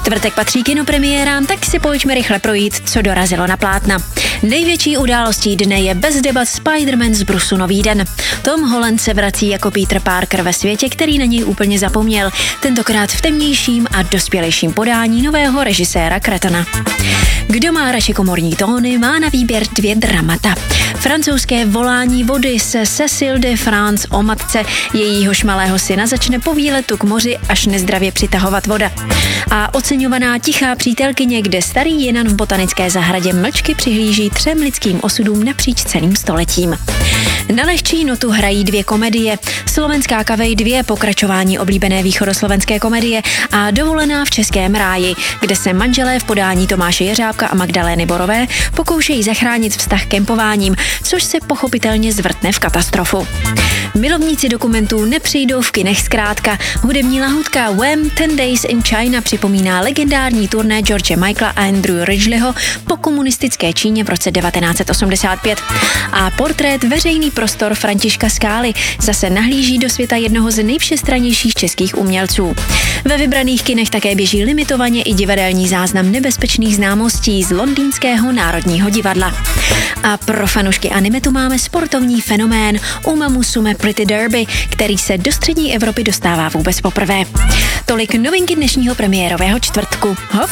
Čtvrtek patří kinopremiérám, tak si pojďme rychle projít, co dorazilo na plátna. Největší událostí dne je bez debat Spider-Man z Brusu nový den. Tom Holland se vrací jako Peter Parker ve světě, který na něj úplně zapomněl, tentokrát v temnějším a dospělejším podání nového režiséra Cretona. Kdo má radši komorní tóny, má na výběr 2 dramata. Francouzské Volání vody se Cécile de France o matce jejíhož malého syna začne po výletu k moři až nezdravě přitahovat voda. A oceňovaná Tichá přítelkyně, kde starý Jinan v botanické zahradě mlčky přihlíží 3 lidským osudům napříč celým stoletím. Na lehčí notu hrají 2 komedie. Slovenská kavej 2, pokračování oblíbené východoslovenské komedie, a Dovolená v českém ráji, kde se manželé v podání Tomáše Jeřábka a Magdalény Borové pokoušejí zachránit vztah kempováním, což se pochopitelně zvrtne v katastrofu. Milovníci dokumentů nepřijdou v kinech zkrátka. Hudební lahutka Wham! 10 Days in China připomíná legendární turné George Michaela a Andrew Ridgeleyho po komunistické Číně v roce 1985. A portrét Veřejný prostor Františka Skály zase nahlíží do světa jednoho z nejvšestrannějších českých umělců. Ve vybraných kinech také běží limitovaně i divadelní záznam nebezpečných známostí z Londýnského národního divadla. A pro fanoušky anime tu máme sportovní fenomén Uma Musume Pretty Derby, který se do střední Evropy dostává vůbec poprvé. Tolik novinky dnešního premiérového čtvrtku.